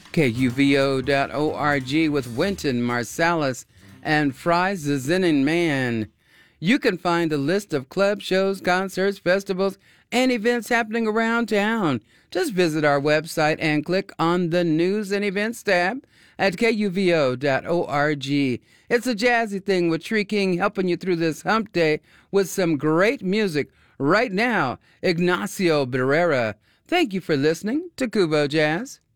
KUVO.org with Wynton Marsalis and Fry Zinning Man. You can find a list of club shows, concerts, festivals, and events happening around town. Just visit our website and click on the News and Events tab at KUVO.org. It's a jazzy thing with Tree King helping you through this hump day with some great music. Right now, Ignacio Barrera. Thank you for listening to Kubo Jazz.